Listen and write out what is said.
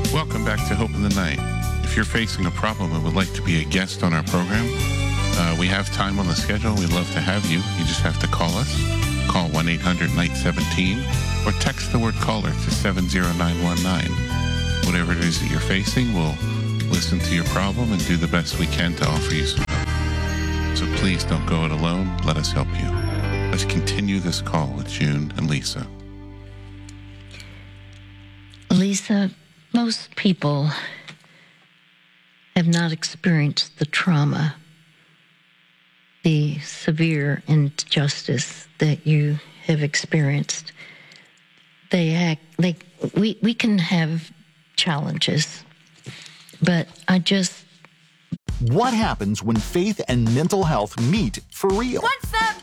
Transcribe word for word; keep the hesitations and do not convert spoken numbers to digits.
Welcome back to Hope in the Night. If you're facing a problem and would like to be a guest on our program, uh, we have time on the schedule. We'd love to have you. You just have to call us. Call one eight hundred night seventeen or text the word caller to seven zero nine one nine. Whatever it is that you're facing, we'll listen to your problem and do the best we can to offer you some help. So please don't go it alone. Let us help you. Let's continue this call with June and Lisa. Lisa, most people have not experienced the trauma, the severe injustice that you have experienced. They act like we, we can have challenges, but I just... What happens when faith and mental health meet for real? What's up,